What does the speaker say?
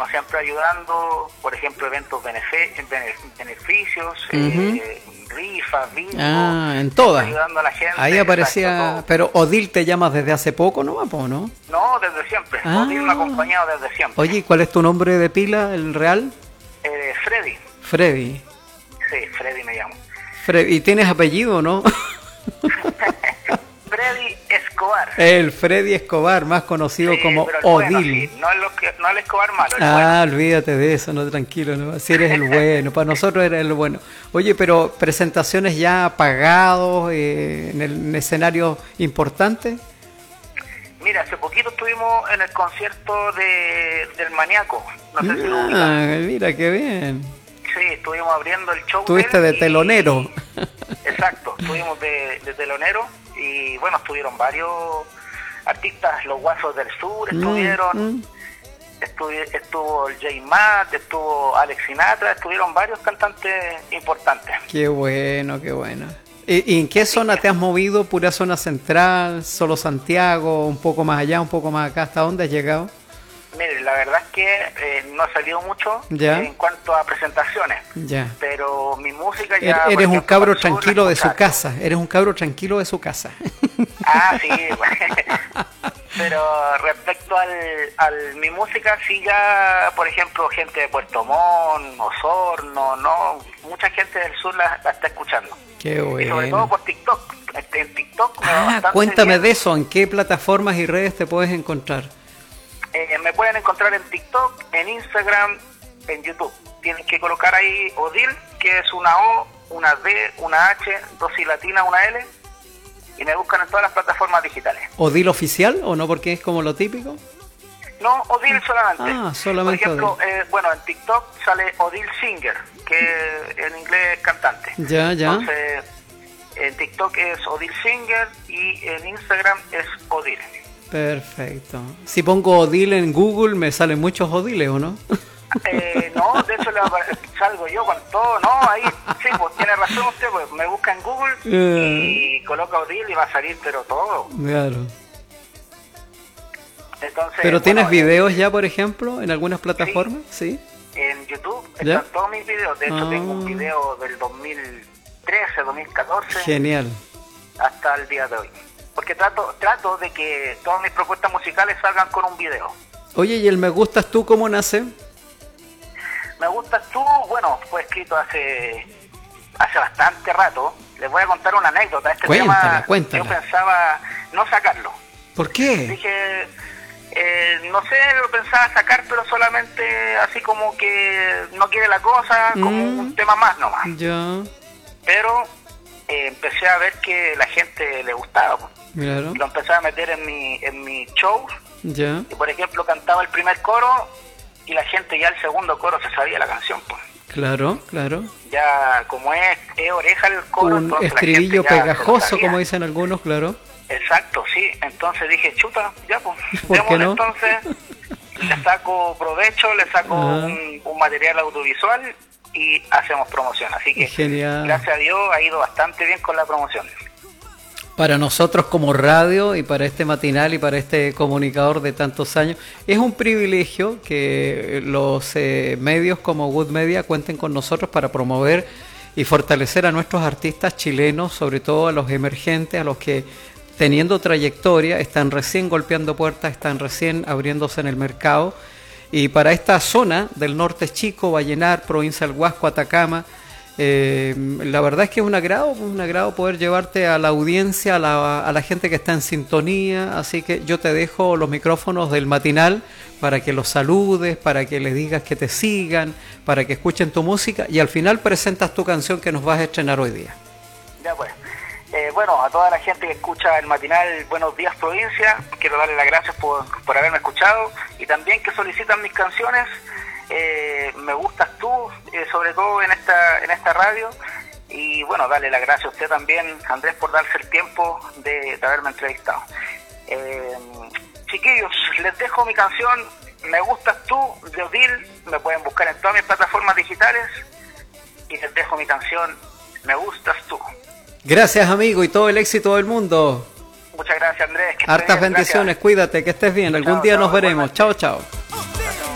bueno, siempre ayudando, por ejemplo, eventos beneficios, rifas, bingo. En todas. Ayudando a la gente. Ahí aparecía, exacto, pero Odil te llamas desde hace poco, ¿no? ¿No? No, desde siempre. Odil me ha acompañado desde siempre. Oye, ¿y cuál es tu nombre de pila, el real? Freddy. Freddy. Sí, Freddy me llamo. ¿Y tienes apellido, no? Freddy Escobar. El Freddy Escobar, más conocido como pero Odil. Bueno, sí, no el Escobar malo. Olvídate de eso, no, tranquilo, ¿no? Si eres el bueno, para nosotros eres el bueno. Oye, pero presentaciones ya pagados en escenarios importantes. Mira, hace poquito estuvimos en el concierto del Maníaco. No sé si lo ubican. Mira, qué bien. Sí, estuvimos abriendo el show. Estuviste de telonero. Exacto, estuvimos de telonero y bueno, estuvieron varios artistas, los Guasos del Sur estuvieron, estuvo el J Matt, estuvo Alex Sinatra, estuvieron varios cantantes importantes. Qué bueno, qué bueno. ¿Y en qué zona te has movido? ¿Pura zona central? ¿Solo Santiago? ¿Un poco más allá, un poco más acá? ¿Hasta dónde has llegado? Mire, la verdad es que no ha salido mucho en cuanto a presentaciones, pero mi música ya... Eres un cabro tranquilo de su casa, eres un cabro tranquilo de su casa. Sí, pero respecto al mi música, sí ya, por ejemplo, gente de Puerto Montt, Osorno, mucha gente del sur la está escuchando. Qué bueno. Y sobre todo por TikTok. En TikTok me va bastante cuéntame bien. de eso, ¿en qué plataformas y redes te puedes encontrar? Me pueden encontrar en TikTok, en Instagram, en YouTube. Tienen que colocar ahí Odil, que es una O, una D, una H, 2 I latina, una L, y me buscan en todas las plataformas digitales. ¿Odil oficial o no? Porque es como lo típico. No, Odil solamente. Solamente. Por ejemplo, en TikTok sale Odil Singer, que en inglés es cantante. Ya. Entonces, en TikTok es Odil Singer y en Instagram es Odil. Perfecto. Si pongo Odil en Google, ¿me salen muchos Odiles o no? No, de hecho salgo yo con todo, ¿no? Ahí, sí, pues tiene razón usted, pues me busca en Google y coloca Odil y va a salir, pero todo. Claro. Entonces, ¿pero tienes videos ya, por ejemplo, en algunas plataformas? Sí. En YouTube están todos mis videos. De hecho, tengo un video del 2013, 2014. Genial. Hasta el día de hoy. Porque trato de que todas mis propuestas musicales salgan con un video. Oye, ¿y el Me Gustas Tú cómo nace? Me Gustas Tú, bueno, fue escrito hace bastante rato. Les voy a contar una anécdota. Cuéntala. Yo pensaba no sacarlo. ¿Por qué? Dije, no sé, lo pensaba sacar, pero solamente así como que no quiere la cosa, como un tema más nomás. Ya. Pero empecé a ver que la gente le gustaba, pues. Claro. Lo empecé a meter en mi show. Ya. Y por ejemplo cantaba el primer coro y la gente ya el segundo coro se sabía la canción, pues. Claro. Ya como es oreja el coro, un entonces estribillo pegajoso, como dicen algunos, claro. Exacto, sí. Entonces dije, chuta, ya pues, ¿por qué no? Entonces le saco provecho, le saco un material audiovisual y hacemos promoción. Así que genial. Gracias a Dios ha ido bastante bien con la promoción. Para nosotros como radio y para este matinal y para este comunicador de tantos años, es un privilegio que los medios como Good Media cuenten con nosotros para promover y fortalecer a nuestros artistas chilenos, sobre todo a los emergentes, a los que teniendo trayectoria están recién golpeando puertas, están recién abriéndose en el mercado. Y para esta zona del norte chico, Vallenar, provincia del Huasco, Atacama, la verdad es que es un agrado poder llevarte a la audiencia, a la gente que está en sintonía. Así que yo te dejo los micrófonos del matinal para que los saludes, para que les digas que te sigan, para que escuchen tu música y al final presentas tu canción que nos vas a estrenar hoy día. Ya pues. Bueno, a toda la gente que escucha el matinal Buenos Días Provincia, quiero darle las gracias por haberme escuchado y también que solicitan mis canciones. Me gustas tú, sobre todo en esta radio, y bueno, darle las gracias a usted también, Andrés, por darse el tiempo de haberme entrevistado. Chiquillos, les dejo mi canción Me Gustas Tú de Odil, me pueden buscar en todas mis plataformas digitales y les dejo mi canción Me Gustas Tú. Gracias, amigo, y todo el éxito del mundo. Muchas gracias, Andrés. Hartas bendiciones, gracias. Cuídate, que estés bien. Algún día nos veremos. Chao, chao.